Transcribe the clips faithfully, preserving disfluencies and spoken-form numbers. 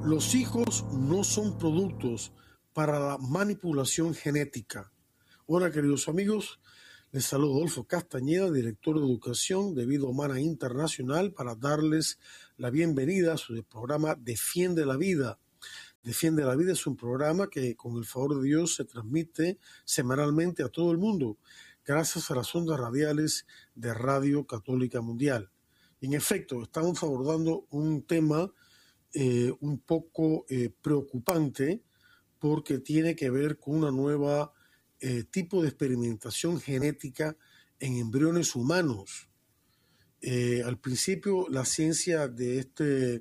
Los hijos no son productos para la manipulación genética. Hola, queridos amigos, les saludo Adolfo Castañeda, director de Educación de Vida Humana Internacional, para darles la bienvenida a su programa Defiende la Vida. Defiende la Vida es un programa que, con el favor de Dios, se transmite semanalmente a todo el mundo, gracias a las ondas radiales de Radio Católica Mundial. En efecto, estamos abordando un tema eh, un poco eh, preocupante porque tiene que ver con una nueva eh, tipo de experimentación genética en embriones humanos. Eh, al principio, la ciencia de este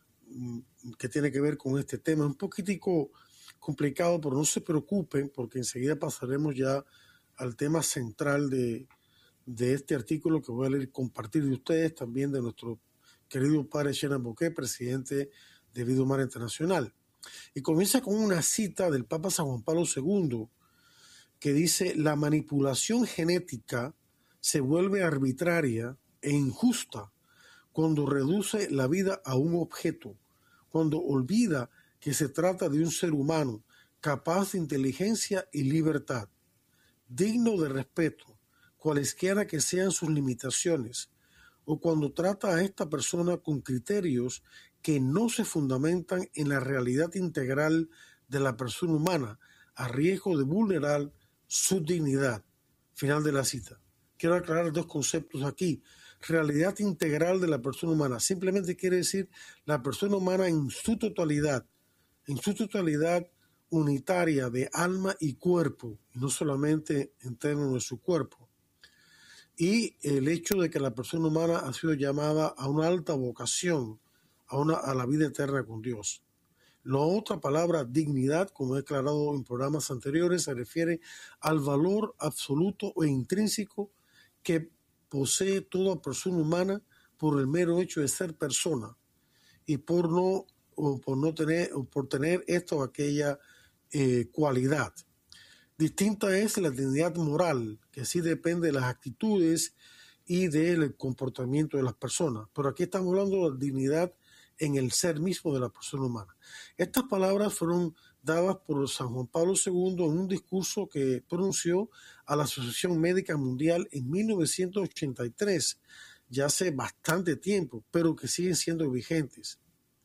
que tiene que ver con este tema es un poquitico complicado, pero no se preocupen porque enseguida pasaremos ya al tema central de, de este artículo que voy a leer y compartir de ustedes, también de nuestro querido padre Shenan Bouquet, presidente de Vida Humana Internacional. Y comienza con una cita del Papa San Juan Pablo segundo que dice: la manipulación genética se vuelve arbitraria e injusta cuando reduce la vida a un objeto, cuando olvida que se trata de un ser humano capaz de inteligencia y libertad, digno de respeto, cualesquiera que sean sus limitaciones, o cuando trata a esta persona con criterios que no se fundamentan en la realidad integral de la persona humana, a riesgo de vulnerar su dignidad. Final de la cita. Quiero aclarar dos conceptos aquí. Realidad integral de la persona humana simplemente quiere decir la persona humana en su totalidad, en su totalidad unitaria de alma y cuerpo, y no solamente en términos de su cuerpo. Y el hecho de que la persona humana ha sido llamada a una alta vocación, a, una, a la vida eterna con Dios. La otra palabra, dignidad, como he aclarado en programas anteriores, se refiere al valor absoluto e intrínseco que posee toda persona humana por el mero hecho de ser persona y por no, o por no tener, o por tener esta o aquella eh, cualidad. Distinta es la dignidad moral, que sí depende de las actitudes y del comportamiento de las personas. Pero aquí estamos hablando de la dignidad en el ser mismo de la persona humana. Estas palabras fueron dadas por San Juan Pablo segundo en un discurso que pronunció a la Asociación Médica Mundial en mil novecientos ochenta y tres, ya hace bastante tiempo, pero que siguen siendo vigentes.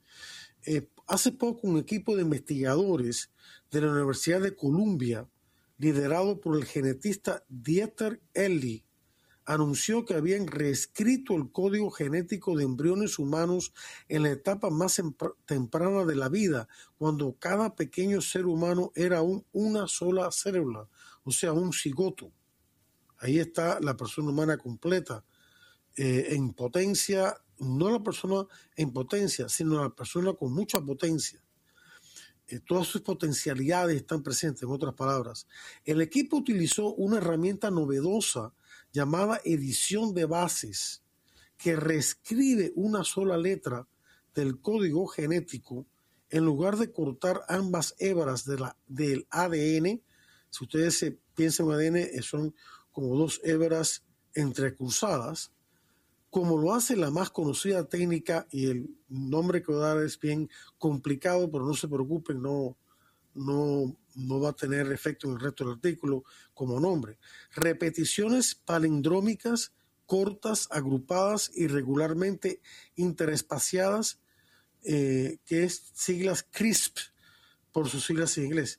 Eh, hace poco un equipo de investigadores de la Universidad de Columbia, liderado por el genetista Dieter Ehrlich, anunció que habían reescrito el código genético de embriones humanos en la etapa más temprana de la vida, cuando cada pequeño ser humano era un, una sola célula, o sea, un cigoto. Ahí está la persona humana completa, eh, en potencia, no la persona en potencia, sino la persona con mucha potencia. Eh, todas sus potencialidades están presentes, en otras palabras. El equipo utilizó una herramienta novedosa llamada edición de bases, que reescribe una sola letra del código genético en lugar de cortar ambas hebras de la, del A D N. Si ustedes se piensan en A D N, son como dos hebras entrecruzadas, como lo hace la más conocida técnica, y el nombre que voy a dar es bien complicado, pero no se preocupen, no, no, no va a tener efecto en el resto del artículo como nombre. Repeticiones palindrómicas cortas, agrupadas y regularmente interespaciadas, eh, que es siglas CRISP, por sus siglas en inglés.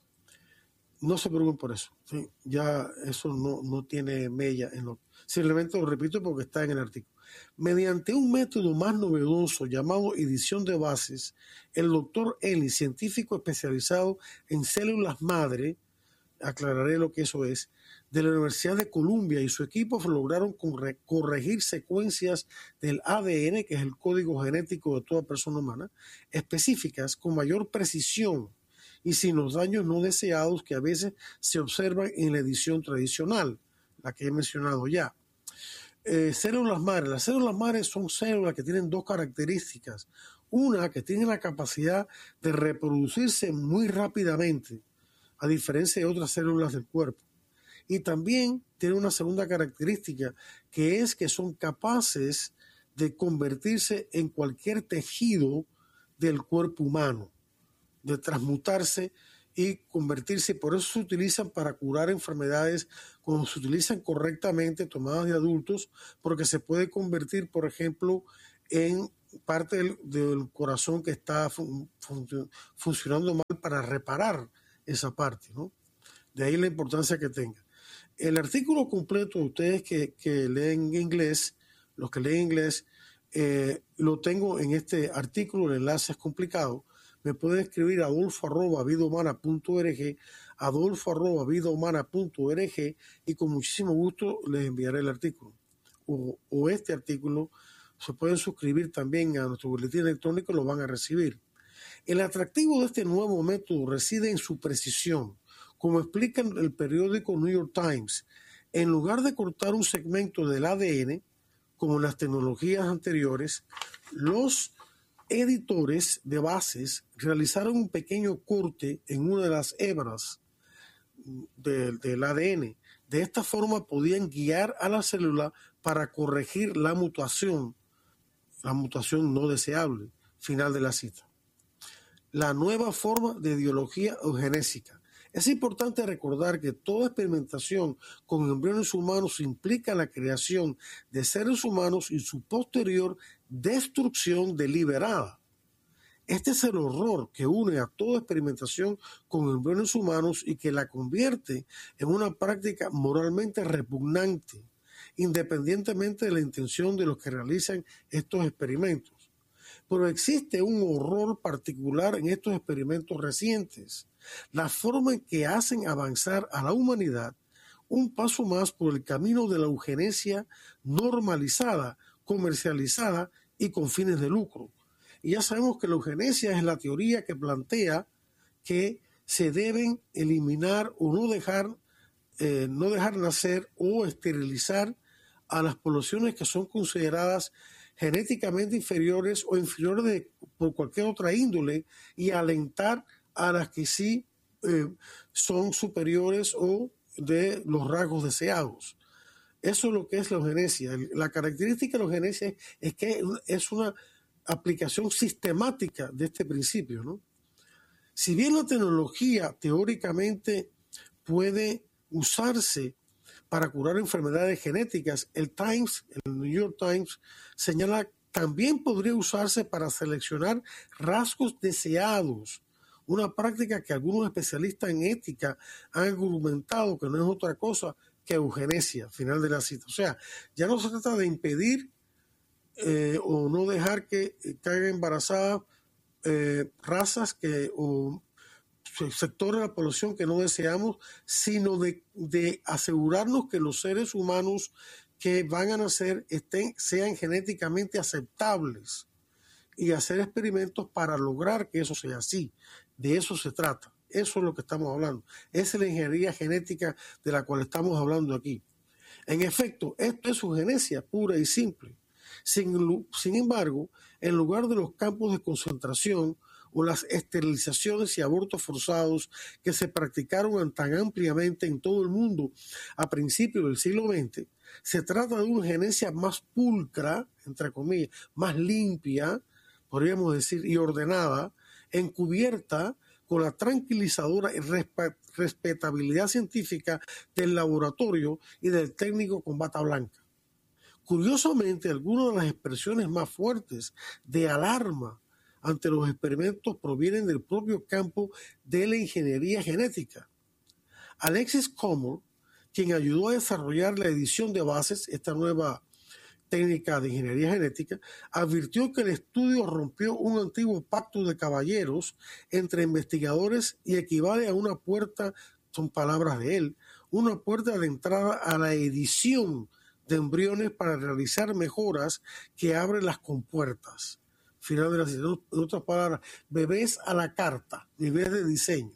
No se preocupen por eso, ¿sí? Ya eso no, no tiene mella en lo. Simplemente lo repito porque está en el artículo. Mediante un método más novedoso llamado edición de bases, el doctor Ehrlich, científico especializado en células madre, aclararé lo que eso es, de la Universidad de Columbia, y su equipo lograron corregir secuencias del A D N, que es el código genético de toda persona humana, específicas con mayor precisión y sin los daños no deseados que a veces se observan en la edición tradicional, la que he mencionado ya. Eh, células madres. Las células madres son células que tienen dos características. Una, que tiene la capacidad de reproducirse muy rápidamente, a diferencia de otras células del cuerpo. Y también tiene una segunda característica, que es que son capaces de convertirse en cualquier tejido del cuerpo humano. de transmutarse y convertirse. Por eso se utilizan para curar enfermedades cuando se utilizan correctamente, tomadas de adultos, porque se puede convertir, por ejemplo, en parte del, del corazón que está fun, fun, funcionando mal para reparar esa parte, ¿no? De ahí la importancia que tenga. El artículo completo, ustedes que, que leen inglés, los que leen inglés, eh, lo tengo en este artículo, el enlace es complicado. Me pueden escribir a adolfo arroba vidahumana punto org, adolfo arroba vidahumana punto org, y con muchísimo gusto les enviaré el artículo. O, o este artículo, se pueden suscribir también a nuestro boletín electrónico, lo van a recibir. El atractivo de este nuevo método reside en su precisión. Como explica el periódico New York Times, en lugar de cortar un segmento del A D N, como en las tecnologías anteriores, los editores de bases realizaron un pequeño corte en una de las hebras de, del A D N. De esta forma podían guiar a la célula para corregir la mutación, la mutación no deseable. Final de la cita. La nueva forma de ideología eugenésica. Es importante recordar que toda experimentación con embriones humanos implica la creación de seres humanos y su posterior destrucción deliberada. Este es el horror que une a toda experimentación con embriones humanos y que la convierte en una práctica moralmente repugnante, independientemente de la intención de los que realizan estos experimentos. Pero existe un horror particular en estos experimentos recientes, la forma en que hacen avanzar a la humanidad un paso más por el camino de la eugenesia normalizada, comercializada y con fines de lucro. Y ya sabemos que la eugenesia es la teoría que plantea que se deben eliminar o no dejar, eh, no dejar nacer o esterilizar a las poblaciones que son consideradas genéticamente inferiores o inferiores de, por cualquier otra índole, y alentar a las que sí eh, son superiores o de los rasgos deseados. Eso es lo que es la eugenesia. La característica de la eugenesia es, es que es una aplicación sistemática de este principio, ¿no? Si bien la tecnología teóricamente puede usarse para curar enfermedades genéticas, el Times, el New York Times, señala también podría usarse para seleccionar rasgos deseados, una práctica que algunos especialistas en ética han argumentado que no es otra cosa que eugenesia. Final de la cita. O sea, ya no se trata de impedir eh, o no dejar que caigan embarazadas eh, razas que o sectores de la población que no deseamos, sino de, de asegurarnos que los seres humanos que van a nacer estén, sean genéticamente aceptables, y hacer experimentos para lograr que eso sea así. De eso se trata. Eso es lo que estamos hablando. Esa es la ingeniería genética de la cual estamos hablando aquí. En efecto, esto es eugenesia pura y simple. Sin, sin embargo, en lugar de los campos de concentración o las esterilizaciones y abortos forzados que se practicaron tan ampliamente en todo el mundo a principios del siglo veinte, se trata de una eugenesia más pulcra, entre comillas, más limpia, podríamos decir, y ordenada, encubierta con la tranquilizadora y respetabilidad científica del laboratorio y del técnico con bata blanca. Curiosamente, algunas de las expresiones más fuertes de alarma ante los experimentos provienen del propio campo de la ingeniería genética. Alexis Comor, quien ayudó a desarrollar la edición de bases, esta nueva técnica de ingeniería genética, advirtió que el estudio rompió un antiguo pacto de caballeros entre investigadores y equivale a una puerta, son palabras de él, una puerta de entrada a la edición de embriones para realizar mejoras que abren las compuertas. Final de la cita. En otras palabras, bebés a la carta, bebés de diseño.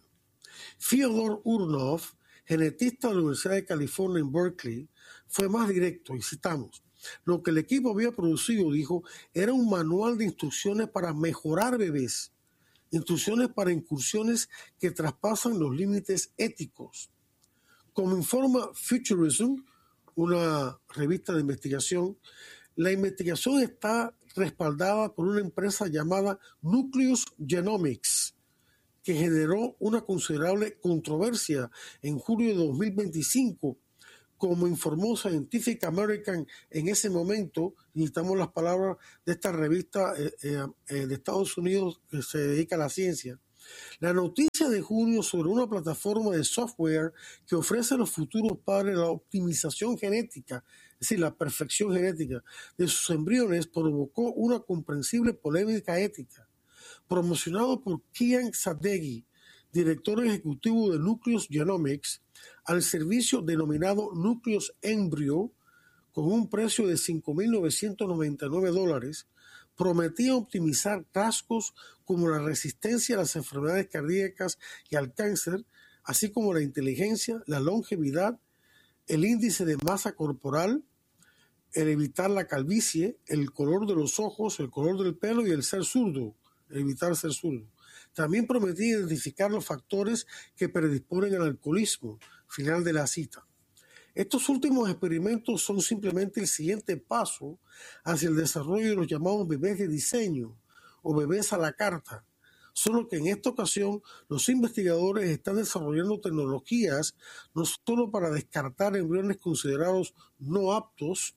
Fyodor Urnov, genetista de la Universidad de California en Berkeley, fue más directo, y citamos: lo que el equipo había producido, dijo, era un manual de instrucciones para mejorar bebés, instrucciones para incursiones que traspasan los límites éticos. Como informa Futurism, una revista de investigación, la investigación está respaldada por una empresa llamada Nucleus Genomics, que generó una considerable controversia en julio de dos mil veinticinco. Como informó Scientific American en ese momento, necesitamos las palabras de esta revista eh, eh, de Estados Unidos que se dedica a la ciencia. La noticia de junio sobre una plataforma de software que ofrece a los futuros padres la optimización genética, es decir, la perfección genética de sus embriones, provocó una comprensible polémica ética. Promocionado por Kian Sadeghi, director ejecutivo de Nucleus Genomics, al servicio denominado Nucleus Embryo, con un precio de cinco mil novecientos noventa y nueve dólares, prometía optimizar rasgos como la resistencia a las enfermedades cardíacas y al cáncer, así como la inteligencia, la longevidad, el índice de masa corporal, el evitar la calvicie, el color de los ojos, el color del pelo y el ser zurdo, el evitar ser zurdo. También prometía identificar los factores que predisponen al alcoholismo. Final de la cita. Estos últimos experimentos son simplemente el siguiente paso hacia el desarrollo de los llamados bebés de diseño o bebés a la carta, solo que en esta ocasión los investigadores están desarrollando tecnologías no solo para descartar embriones considerados no aptos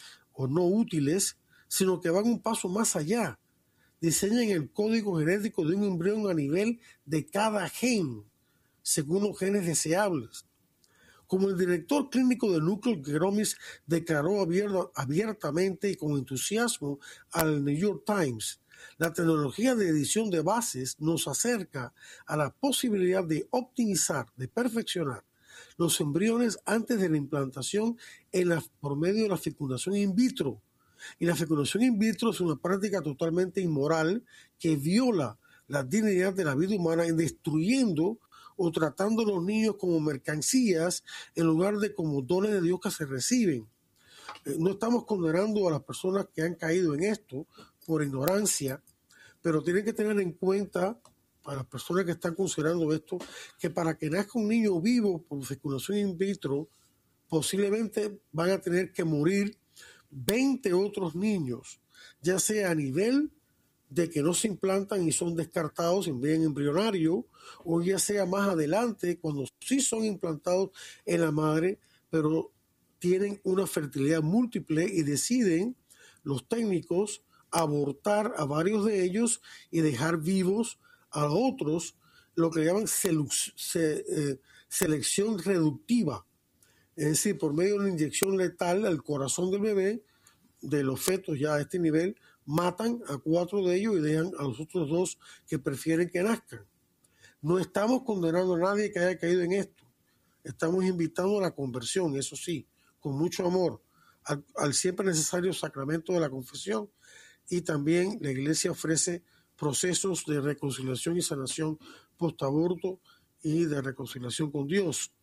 o no útiles, sino que van un paso más allá. Diseñan el código genético de un embrión a nivel de cada gen, según los genes deseables. Como el director clínico de Nucleus Genomics declaró abierto, abiertamente y con entusiasmo al New York Times, la tecnología de edición de bases nos acerca a la posibilidad de optimizar, de perfeccionar los embriones antes de la implantación en la, por medio de la fecundación in vitro. Y la fecundación in vitro es una práctica totalmente inmoral que viola la dignidad de la vida humana en destruyendo o tratando a los niños como mercancías en lugar de como dones de Dios que se reciben. Eh, no estamos condenando a las personas que han caído en esto por ignorancia, pero tienen que tener en cuenta, para las personas que están considerando esto, que para que nazca un niño vivo por fecundación in vitro, posiblemente van a tener que morir veinte otros niños, ya sea a nivel de que no se implantan y son descartados en bien embrionario, o ya sea más adelante cuando sí son implantados en la madre, pero tienen una fertilidad múltiple y deciden los técnicos abortar a varios de ellos y dejar vivos a otros, lo que llaman selu- se, eh, selección reductiva, es decir, por medio de una inyección letal al corazón del bebé, de los fetos ya a este nivel, matan a cuatro de ellos y dejan a los otros dos que prefieren que nazcan. No estamos condenando a nadie que haya caído en esto. Estamos invitando a la conversión, eso sí, con mucho amor, al, al siempre necesario sacramento de la confesión. Y también la Iglesia ofrece procesos de reconciliación y sanación post-aborto y de reconciliación con Dios.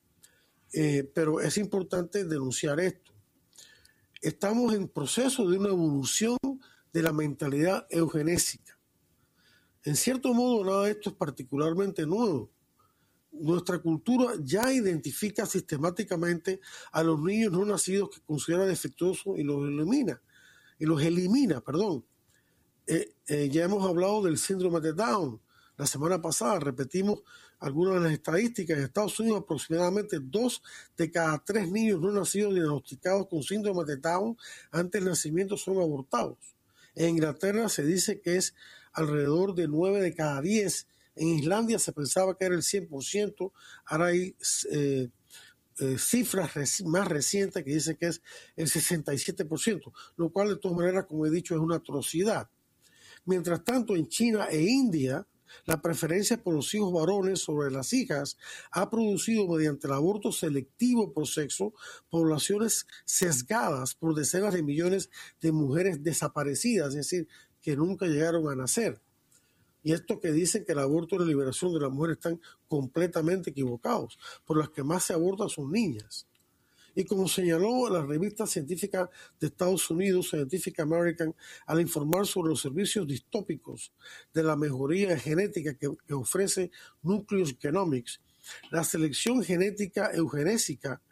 Eh, pero es importante denunciar esto. Estamos en proceso de una evolución de la mentalidad eugenésica. En cierto modo, nada de esto es particularmente nuevo. Nuestra cultura ya identifica sistemáticamente a los niños no nacidos que considera defectuosos y los elimina, y los elimina, perdón. Eh, eh, ya hemos hablado del síndrome de Down. La semana pasada repetimos algunas de las estadísticas. En Estados Unidos, aproximadamente dos de cada tres niños no nacidos diagnosticados con síndrome de Down antes del nacimiento son abortados. En Inglaterra se dice que es alrededor de nueve de cada diez. En Islandia se pensaba que era el cien por ciento. Ahora hay eh, eh, cifras reci- más recientes que dicen que es el sesenta y siete por ciento, lo cual de todas maneras, como he dicho, es una atrocidad. Mientras tanto, en China e India, la preferencia por los hijos varones sobre las hijas ha producido mediante el aborto selectivo por sexo poblaciones sesgadas por decenas de millones de mujeres desaparecidas, es decir, que nunca llegaron a nacer. Y esto que dicen que el aborto y la liberación de la mujer están completamente equivocados, por las que más se abortan son niñas. Y como señaló la revista científica de Estados Unidos, Scientific American, al informar sobre los servicios distópicos de la mejoría genética que, que ofrece Nucleus Genomics, la selección genética eugenésica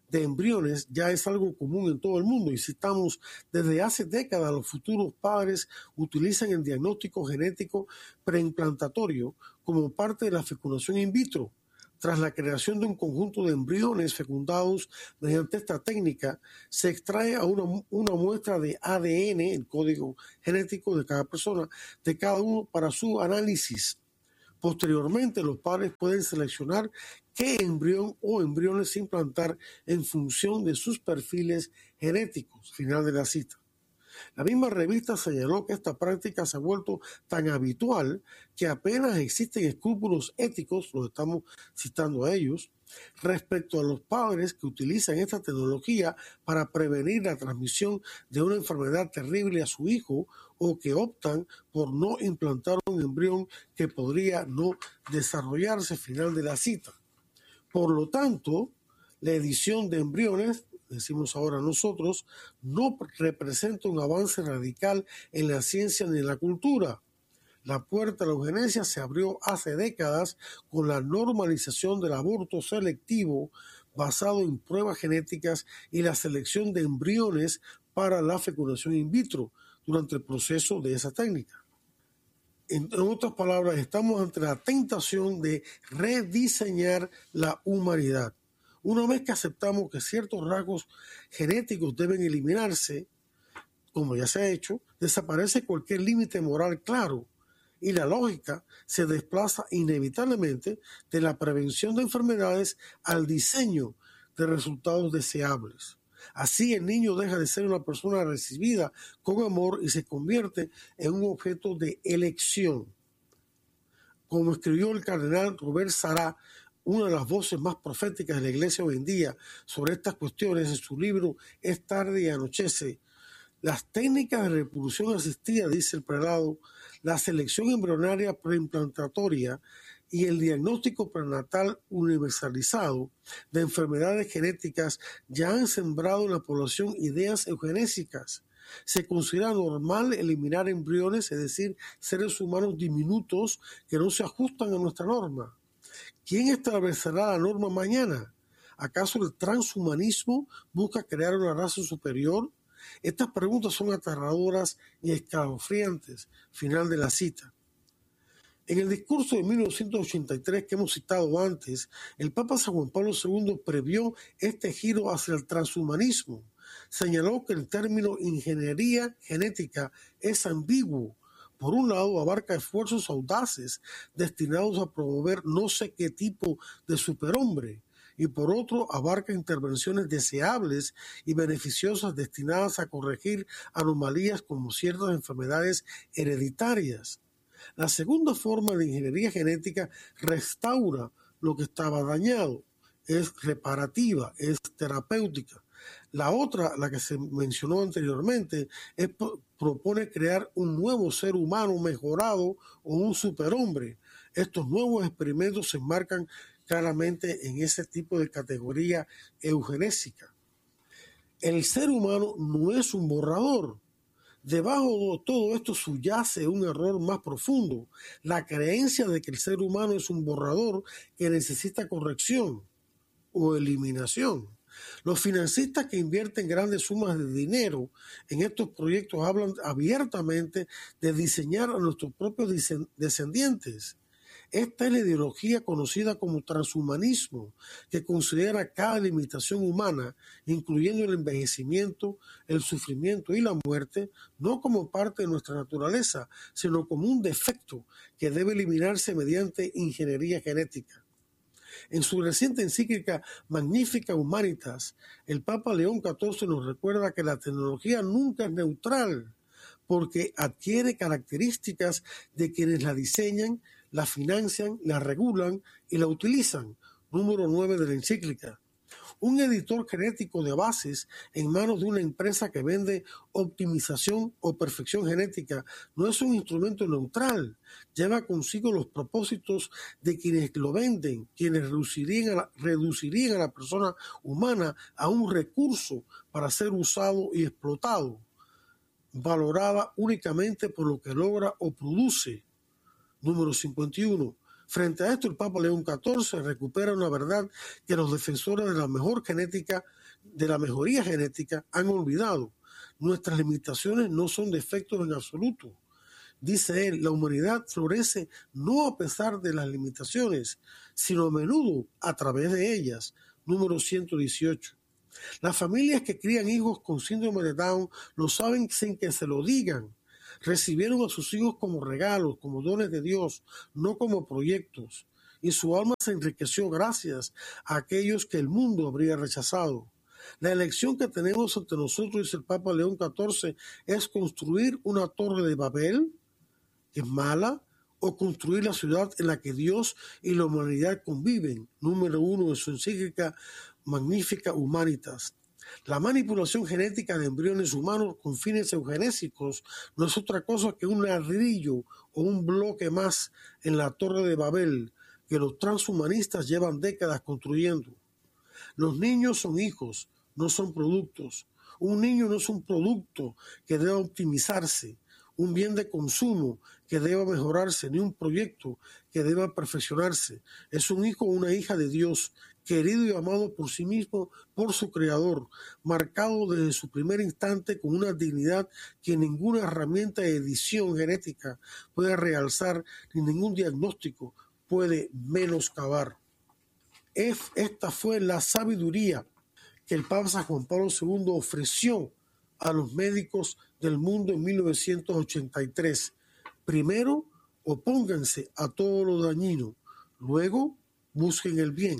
de embriones ya es algo común en todo el mundo y citamos desde hace décadas los futuros padres utilizan el diagnóstico genético preimplantatorio como parte de la fecundación in vitro. Tras la creación de un conjunto de embriones fecundados mediante esta técnica, se extrae a una, una muestra de A D N, el código genético de cada persona, de cada uno para su análisis. Posteriormente, los padres pueden seleccionar qué embrión o embriones implantar en función de sus perfiles genéticos. Final de la cita. La misma revista señaló que esta práctica se ha vuelto tan habitual que apenas existen escrúpulos éticos, los estamos citando a ellos, respecto a los padres que utilizan esta tecnología para prevenir la transmisión de una enfermedad terrible a su hijo o que optan por no implantar un embrión que podría no desarrollarse. Final de la cita. Por lo tanto, la edición de embriones, decimos ahora nosotros, no representa un avance radical en la ciencia ni en la cultura. La puerta a la eugenesia se abrió hace décadas con la normalización del aborto selectivo basado en pruebas genéticas y la selección de embriones para la fecundación in vitro durante el proceso de esa técnica. En otras palabras, estamos ante la tentación de rediseñar la humanidad. Una vez que aceptamos que ciertos rasgos genéticos deben eliminarse, como ya se ha hecho, desaparece cualquier límite moral claro y la lógica se desplaza inevitablemente de la prevención de enfermedades al diseño de resultados deseables. Así el niño deja de ser una persona recibida con amor y se convierte en un objeto de elección. Como escribió el cardenal Robert Sarah, una de las voces más proféticas de la Iglesia hoy en día sobre estas cuestiones, en su libro Es tarde y anochece, las técnicas de reproducción asistida, dice el prelado, la selección embrionaria preimplantatoria y el diagnóstico prenatal universalizado de enfermedades genéticas ya han sembrado en la población ideas eugenésicas. Se considera normal eliminar embriones, es decir, seres humanos diminutos que no se ajustan a nuestra norma. ¿Quién establecerá la norma mañana? ¿Acaso el transhumanismo busca crear una raza superior? Estas preguntas son aterradoras y escalofriantes. Final de la cita. En el discurso de mil novecientos ochenta y tres que hemos citado antes, el Papa San Juan Pablo segundo previó este giro hacia el transhumanismo. Señaló que el término ingeniería genética es ambiguo. Por un lado, abarca esfuerzos audaces destinados a promover no sé qué tipo de superhombre, y por otro, abarca intervenciones deseables y beneficiosas destinadas a corregir anomalías como ciertas enfermedades hereditarias. La segunda forma de ingeniería genética restaura lo que estaba dañado, es reparativa, es terapéutica. La otra, la que se mencionó anteriormente, es, propone crear un nuevo ser humano mejorado o un superhombre. Estos nuevos experimentos se enmarcan claramente en ese tipo de categoría eugenésica. El ser humano no es un borrador. Debajo de todo esto subyace un error más profundo, la creencia de que el ser humano es un borrador que necesita corrección o eliminación. Los financistas que invierten grandes sumas de dinero en estos proyectos hablan abiertamente de diseñar a nuestros propios descendientes. Esta es la ideología conocida como transhumanismo, que considera cada limitación humana, incluyendo el envejecimiento, el sufrimiento y la muerte, no como parte de nuestra naturaleza, sino como un defecto que debe eliminarse mediante ingeniería genética. En su reciente encíclica Magnificat Humanitas, el Papa León catorce nos recuerda que la tecnología nunca es neutral, porque adquiere características de quienes la diseñan, la financian, la regulan y la utilizan. Número nueve de la encíclica. Un editor genético de bases en manos de una empresa que vende optimización o perfección genética no es un instrumento neutral. Lleva consigo los propósitos de quienes lo venden, quienes reducirían a la, reducirían a la persona humana a un recurso para ser usado y explotado, valorada únicamente por lo que logra o produce. Número cincuenta y uno. Frente a esto, el Papa León catorce recupera una verdad que los defensores de la mejor genética de la mejoría genética han olvidado. Nuestras limitaciones no son defectos en absoluto. Dice él, la humanidad florece no a pesar de las limitaciones, sino a menudo a través de ellas. Número ciento dieciocho. Las familias que crían hijos con síndrome de Down lo saben sin que se lo digan. Recibieron a sus hijos como regalos, como dones de Dios, no como proyectos. Y su alma se enriqueció gracias a aquellos que el mundo habría rechazado. La elección que tenemos ante nosotros, dice el Papa León catorce, es construir una torre de Babel, que es mala, o construir la ciudad en la que Dios y la humanidad conviven. Número uno de su encíclica Magnificat Humanitas. La manipulación genética de embriones humanos con fines eugenésicos no es otra cosa que un ladrillo o un bloque más en la torre de Babel que los transhumanistas llevan décadas construyendo. Los niños son hijos, no son productos. Un niño no es un producto que deba optimizarse, un bien de consumo que deba mejorarse, ni un proyecto que deba perfeccionarse. Es un hijo o una hija de Dios, querido y amado por sí mismo, por su Creador, marcado desde su primer instante con una dignidad que ninguna herramienta de edición genética puede realzar, ni ningún diagnóstico puede menoscabar. Esta fue la sabiduría que el Papa San Juan Pablo segundo ofreció a los médicos del mundo en mil novecientos ochenta y tres. Primero, opónganse a todo lo dañino. Luego, busquen el bien.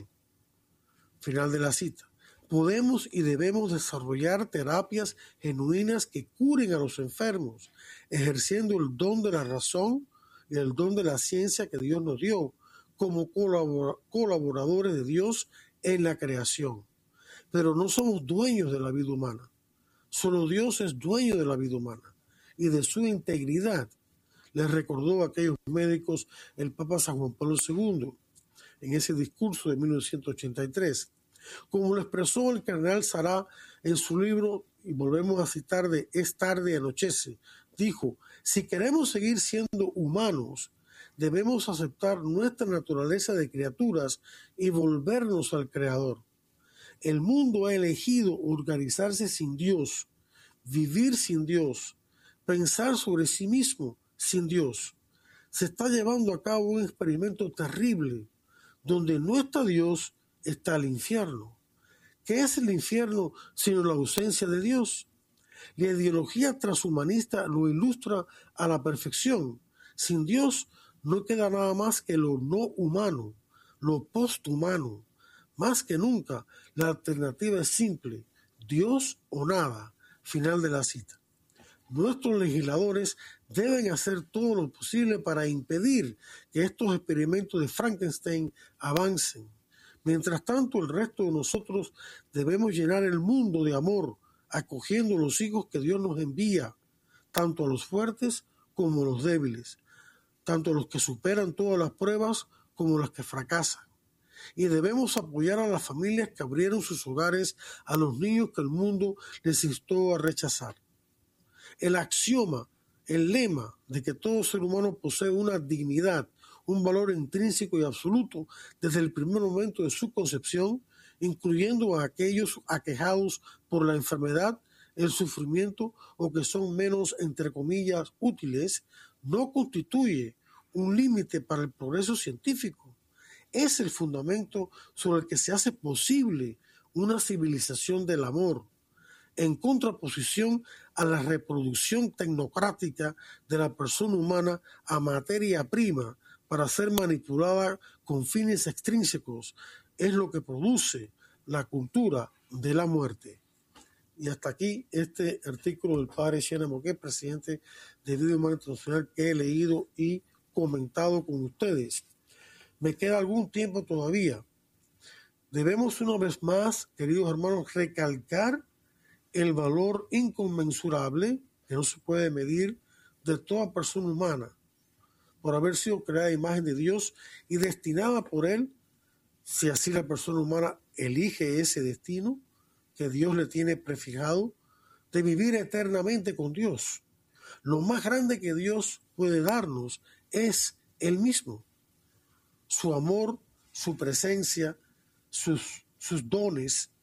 Final de la cita. Podemos y debemos desarrollar terapias genuinas que curen a los enfermos, ejerciendo el don de la razón y el don de la ciencia que Dios nos dio, como colaboradores de Dios en la creación. Pero no somos dueños de la vida humana. Solo Dios es dueño de la vida humana y de su integridad. Les recordó a aquellos médicos el Papa San Juan Pablo segundo en ese discurso de mil novecientos ochenta y tres. Como lo expresó el cardenal Sará en su libro, y volvemos a citar de Es tarde y anochece, dijo, si queremos seguir siendo humanos, debemos aceptar nuestra naturaleza de criaturas y volvernos al Creador. El mundo ha elegido organizarse sin Dios, vivir sin Dios, pensar sobre sí mismo sin Dios. Se está llevando a cabo un experimento terrible, donde no está Dios, está el infierno. ¿Qué es el infierno sino la ausencia de Dios? La ideología transhumanista lo ilustra a la perfección. Sin Dios no queda nada más que lo no humano, lo posthumano. Más que nunca, la alternativa es simple, Dios o nada. Final de la cita. Nuestros legisladores deben hacer todo lo posible para impedir que estos experimentos de Frankenstein avancen. Mientras tanto, el resto de nosotros debemos llenar el mundo de amor, acogiendo los hijos que Dios nos envía, tanto a los fuertes como a los débiles, tanto a los que superan todas las pruebas como a los que fracasan. Y debemos apoyar a las familias que abrieron sus hogares a los niños que el mundo les instó a rechazar. El axioma, el lema de que todo ser humano posee una dignidad, un valor intrínseco y absoluto desde el primer momento de su concepción, incluyendo a aquellos aquejados por la enfermedad, el sufrimiento o que son menos, entre comillas, útiles, no constituye un límite para el progreso científico. Es el fundamento sobre el que se hace posible una civilización del amor, en contraposición a la reproducción tecnocrática de la persona humana a materia prima para ser manipulada con fines extrínsecos. Es lo que produce la cultura de la muerte. Y hasta aquí este artículo del padre Siena Moquet, presidente de Vida Humana Internacional, que he leído y comentado con ustedes. Me queda algún tiempo todavía. Debemos una vez más, queridos hermanos, recalcar el valor inconmensurable, que no se puede medir, de toda persona humana, por haber sido creada a imagen de Dios y destinada por Él, si así la persona humana elige ese destino que Dios le tiene prefijado, de vivir eternamente con Dios. Lo más grande que Dios puede darnos es Él mismo. Su amor, su presencia, sus, sus dones,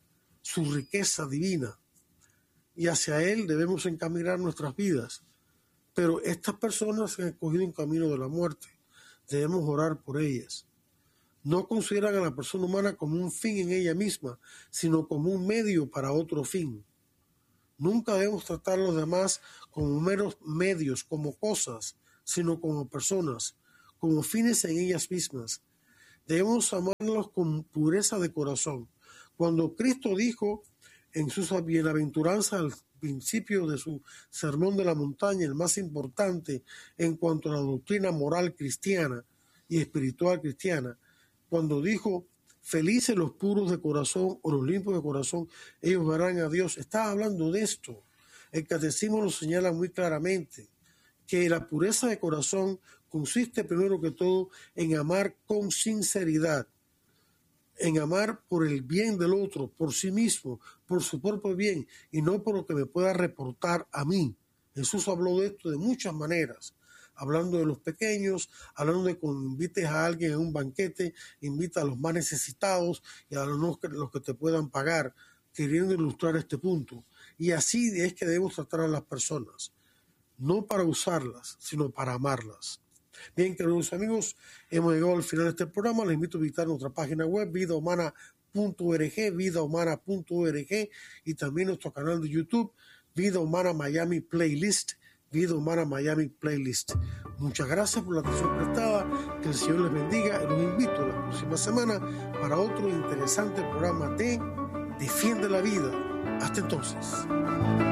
su riqueza divina, y hacia Él debemos encaminar nuestras vidas. Pero estas personas han escogido un camino de la muerte. Debemos orar por ellas. No consideran a la persona humana como un fin en ella misma, sino como un medio para otro fin. Nunca debemos tratar a los demás como meros medios, como cosas, sino como personas, como fines en ellas mismas. Debemos amarlos con pureza de corazón. Cuando Cristo dijo en sus bienaventuranzas al principio de su sermón de la montaña, el más importante en cuanto a la doctrina moral cristiana y espiritual cristiana, cuando dijo, felices los puros de corazón o los limpios de corazón, ellos verán a Dios. Estaba hablando de esto. El catecismo lo señala muy claramente, que la pureza de corazón consiste primero que todo en amar con sinceridad, en amar por el bien del otro, por sí mismo, por su propio bien, y no por lo que me pueda reportar a mí. Jesús habló de esto de muchas maneras, hablando de los pequeños, hablando de cuando invites a alguien a un banquete, invita a los más necesitados y a los que, los que te puedan pagar, queriendo ilustrar este punto. Y así es que debemos tratar a las personas, no para usarlas, sino para amarlas. Bien, queridos amigos, hemos llegado al final de este programa. Les invito a visitar nuestra página web, vida humana punto org, vida humana punto org, y también nuestro canal de YouTube, Vida Humana Miami Playlist, Vida Humana Miami Playlist. Muchas gracias por la atención prestada. Que el Señor les bendiga y los invito la próxima semana para otro interesante programa de Defiende la Vida. Hasta entonces.